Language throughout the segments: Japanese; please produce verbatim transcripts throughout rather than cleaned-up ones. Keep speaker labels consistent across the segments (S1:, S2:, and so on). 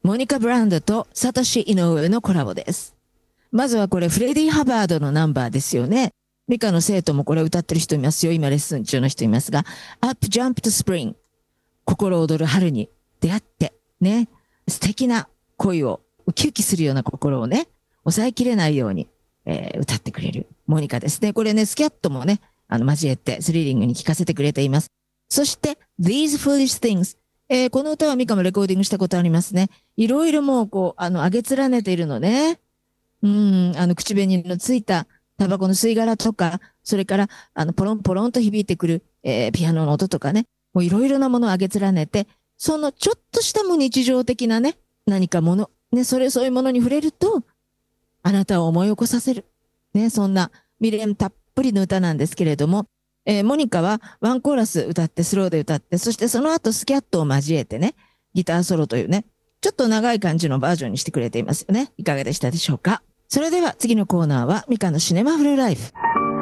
S1: モニカ・ブラウンドとサトシ・イノウエのコラボです。まずはこれフレディ・ハバードのナンバーですよね。ミカの生徒もこれ歌ってる人いますよ。今レッスン中の人いますが、Up Jump to Spring。心躍る春に出会って、ね、素敵な恋を、ウキウキするような心をね、抑えきれないように、えー、歌ってくれるモニカですね。これね、スキャットもね、あの、交えてスリリングに聴かせてくれています。そして、These Foolish Things。えー、この歌はミカもレコーディングしたことありますね。いろいろもう、こう、あの、上げ連ねているのね。うん、あの、口紅のついたタバコの吸い殻とか、それから、あの、ポロンポロンと響いてくる、えー、ピアノの音とかね。もういろいろなものを上げ連ねて、そのちょっとしたも日常的なね、何かもの、ね、それ、そういうものに触れると、あなたを思い起こさせる。ね、そんな未練たっぷりの歌なんですけれども、えー、モニカはワンコーラス歌って、スローで歌って、そしてその後スキャットを交えてね、ギターソロというね、ちょっと長い感じのバージョンにしてくれていますよね。いかがでしたでしょうか。それでは次のコーナーはミカのシネマフルライフ。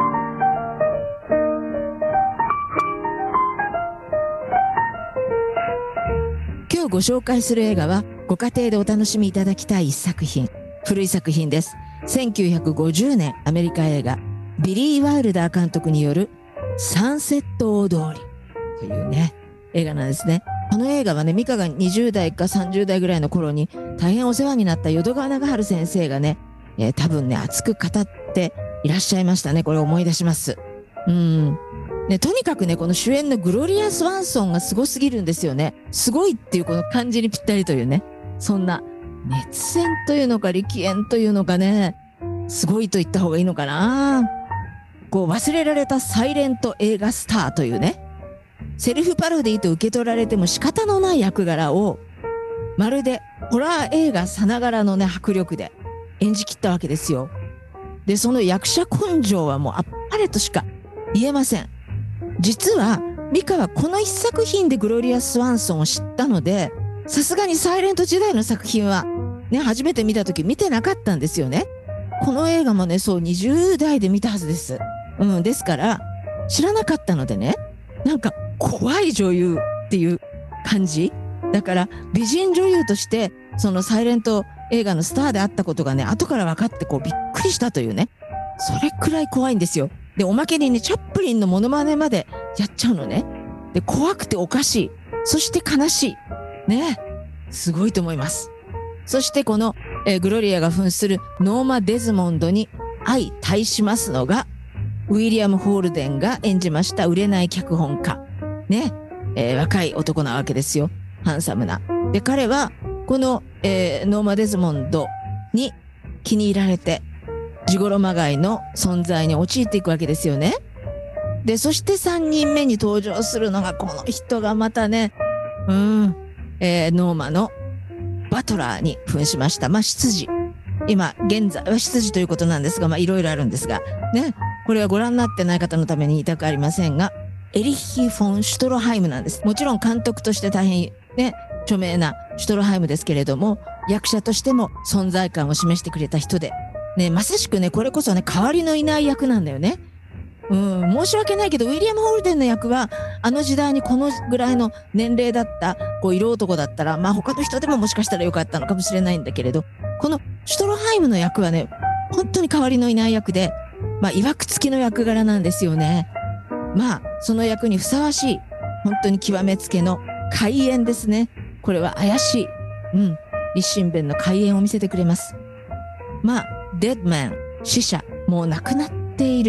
S1: 今日ご紹介する映画はご家庭でお楽しみいただきたい一作品。古い作品です。せんきゅうひゃくごじゅうねんアメリカ映画ビリー・ワイルダー監督によるサンセット大通りというね映画なんですね。この映画はね、ミカがにじゅう代かさんじゅう代ぐらいの頃に大変お世話になった淀川長春先生がね、えー、多分ね熱く語っていらっしゃいましたね。これを思い出します。うんね、とにかくね、この主演のグロリア・スワンソンがすごすぎるんですよね。すごいっていうこの漢字にぴったりというね、そんな熱演というのか力演というのかね、すごいと言った方がいいのかな。こう忘れられたサイレント映画スターというね、セルフパロディと受け取られても仕方のない役柄をまるでホラー映画さながらのね迫力で演じ切ったわけですよ。で、その役者根性はもうあっぱれとしか言えません。実はミカはこの一作品でグロリア・スワンソンを知ったので、さすがにサイレント時代の作品はね、初めて見た時見てなかったんですよね。この映画もね、そうにじゅう代で見たはずです。うん、ですから知らなかったのでね、なんか怖い女優っていう感じだから、美人女優としてそのサイレント映画のスターであったことがね、後から分かってこうびっくりしたというね、それくらい怖いんですよ。で、おまけにね、チャップリンのモノマネまでやっちゃうのね。で、怖くておかしい。そして悲しい。ね。すごいと思います。そしてこの、えー、グロリアが扮するノーマ・デズモンドに相対しますのが、ウィリアム・ホールデンが演じました売れない脚本家。ね。えー、若い男なわけですよ。ハンサムな。で、彼は、この、えー、ノーマ・デズモンドに気に入られて、ジゴロまがいの存在に陥っていくわけですよね。で、そしてさんにんめに登場するのがこの人がまたね、うん、えー、ノーマのバトラーに扮しました。まあ、執事。今、現在は執事ということなんですが、まあ、いろいろあるんですが、ね、これはご覧になってない方のために言いたくありませんが、エリッヒ・フォン・シュトロハイムなんです。もちろん監督として大変ね、著名なシュトロハイムですけれども、役者としても存在感を示してくれた人で、ね、まさしくね、これこそね、代わりのいない役なんだよね。うん、申し訳ないけど、ウィリアム・ホールデンの役は、あの時代にこのぐらいの年齢だった、こう、色男だったら、まあ他の人でももしかしたらよかったのかもしれないんだけれど、このシュトロハイムの役はね、本当に代わりのいない役で、まあ、曰く付きの役柄なんですよね。まあ、その役にふさわしい、本当に極めつけの怪演ですね。これは怪しい、うん、立身弁の怪演を見せてくれます。まあ、デッドマン、死者、もう亡くなっている